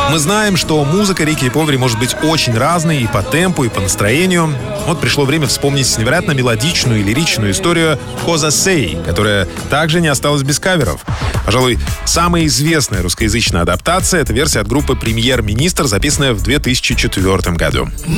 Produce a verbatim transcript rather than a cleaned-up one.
Мы знаем, что музыка Рики и Повери может быть очень разной и по темпу, и по настроению. Вот пришло время вспомнить невероятно мелодичную и лиричную историю «Коза Сей», которая также не осталась без каверов. Пожалуй, самая известная русскоязычная адаптация — это версия от группы «Премьер-министр», записанная в две тысячи четвёртом году.